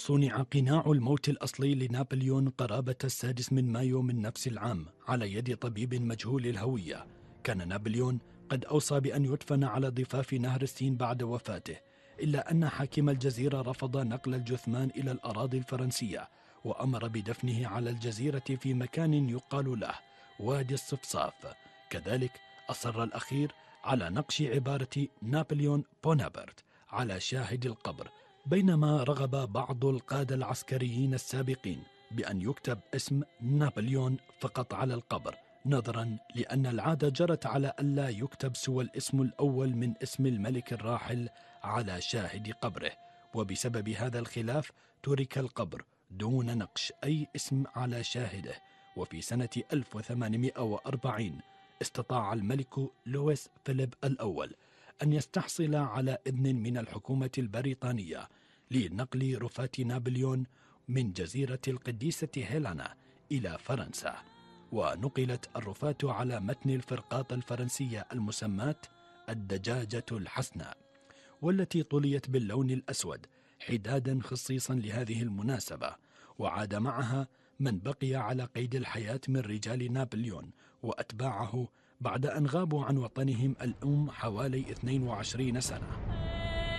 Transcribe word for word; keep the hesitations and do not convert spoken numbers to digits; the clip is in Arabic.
صُنع قناع الموت الأصلي لنابليون قرابة السادس من مايو من نفس العام على يد طبيب مجهول الهوية. كان نابليون قد أوصى بأن يدفن على ضفاف نهر السين بعد وفاته، إلا أن حاكم الجزيرة رفض نقل الجثمان إلى الأراضي الفرنسية، وأمر بدفنه على الجزيرة في مكان يقال له وادي الصفصاف. كذلك أصر الأخير على نقش عبارة نابليون بونابرت على شاهد القبر، بينما رغب بعض القادة العسكريين السابقين بأن يكتب اسم نابليون فقط على القبر، نظرا لأن العادة جرت على ألا يكتب سوى الاسم الأول من اسم الملك الراحل على شاهد قبره. وبسبب هذا الخلاف ترك القبر دون نقش أي اسم على شاهده. وفي سنة ألف وثمانمائة وأربعين استطاع الملك لويس فيليب الأول أن يستحصل على إذن من الحكومة البريطانية لنقل رفاة نابليون من جزيرة القديسة هيلانا إلى فرنسا، ونقلت الرفاة على متن الفرقاطة الفرنسية المسماة الدجاجة الحسناء، والتي طليت باللون الأسود حدادا خصيصا لهذه المناسبة. وعاد معها من بقي على قيد الحياة من رجال نابليون وأتباعه بعد أن غابوا عن وطنهم الأم حوالي اثنين وعشرين سنة.